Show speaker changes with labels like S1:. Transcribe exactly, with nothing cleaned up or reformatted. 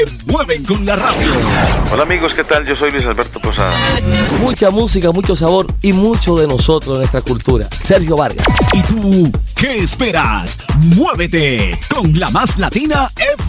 S1: Mueven con la radio.
S2: Hola amigos, ¿qué tal? Yo soy Luis Alberto Posada.
S3: Mucha música, mucho sabor y mucho de nosotros, de nuestra cultura. Sergio Vargas.
S1: ¿Y tú qué esperas? Muévete con la más latina F